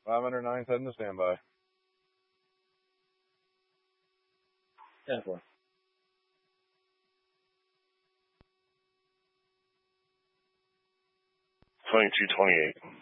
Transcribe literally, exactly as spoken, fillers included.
five hundred nine heading to standby. ten four. Flying two twenty-eight.